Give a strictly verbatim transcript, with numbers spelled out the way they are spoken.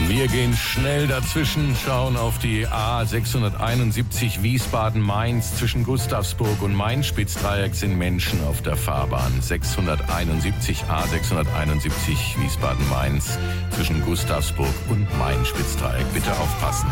Wir gehen schnell dazwischen, schauen auf die A sechshunderteinundsiebzig Wiesbaden-Mainz. Zwischen Gustavsburg und Main-Spitzdreieck sind Menschen auf der Fahrbahn. sechshunderteinundsiebzig, A sechshunderteinundsiebzig Wiesbaden-Mainz. Zwischen Gustavsburg und Main-Spitzdreieck. Bitte aufpassen.